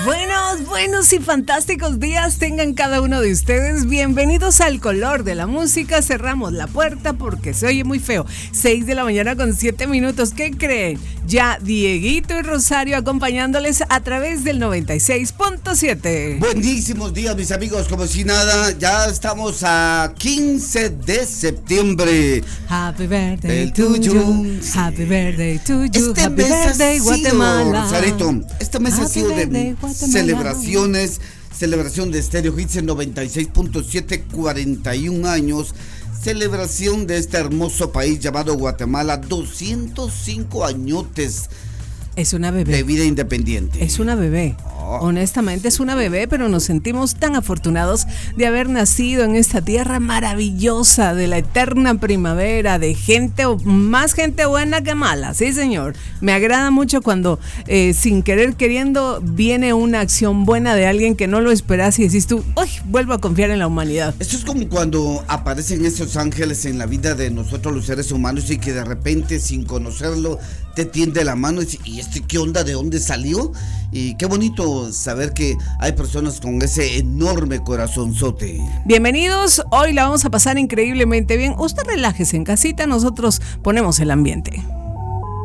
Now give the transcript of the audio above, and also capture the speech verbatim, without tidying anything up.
Buenos, buenos y fantásticos días tengan cada uno de ustedes. Bienvenidos al color de la música. Cerramos la puerta porque se oye muy feo. seis de la mañana con siete minutos. ¿Qué creen? Ya Dieguito y Rosario acompañándoles a través del noventa y seis punto siete. Buenísimos días, mis amigos. Como si nada, ya estamos a quince de septiembre. Happy birthday to you. Happy birthday to you. Este Happy mes birthday, ha Guatemala. sido, Rosarito, este mes Happy ha sido de birthday, Guatemala. celebraciones, celebración de Stereo Hits en noventa y seis punto siete, cuarenta y un años, celebración de este hermoso país llamado Guatemala, doscientos cinco añotes. Es una bebé. De vida independiente. Es una bebé. Oh. Honestamente es una bebé, pero nos sentimos tan afortunados de haber nacido en esta tierra maravillosa de la eterna primavera, de gente, más gente buena que mala. Sí, señor. Me agrada mucho cuando eh, sin querer queriendo viene una acción buena de alguien que no lo esperas y decís tú, uy, vuelvo a confiar en la humanidad. Esto es como cuando aparecen esos ángeles en la vida de nosotros los seres humanos y que de repente sin conocerlo te tiende la mano y dice, ¿y este qué onda? ¿De dónde salió? Y qué bonito saber que hay personas con ese enorme corazonzote. Bienvenidos, hoy la vamos a pasar increíblemente bien. Usted relájese en casita, nosotros ponemos el ambiente.